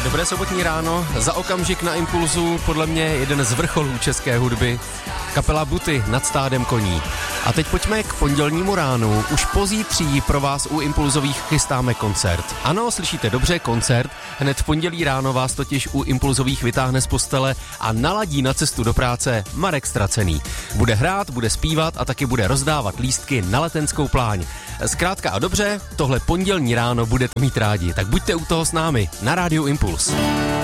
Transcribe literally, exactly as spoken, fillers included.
Dobré sobotní ráno, za okamžik na Impulzu, podle mě jeden z vrcholů české hudby, kapela Buty nad stádem koní. A teď pojďme k pondělnímu ránu, už pozítří pro vás u Impulzových chystáme koncert. Ano, slyšíte dobře, koncert, hned v pondělí ráno vás totiž u Impulzových vytáhne z postele a naladí na cestu do práce Marek Stracený. Bude hrát, bude zpívat a taky bude rozdávat lístky na Letenskou pláň. Zkrátka a dobře, tohle pondělní ráno budete mít rádi, tak buďte u toho s námi na Rádiu Impuls.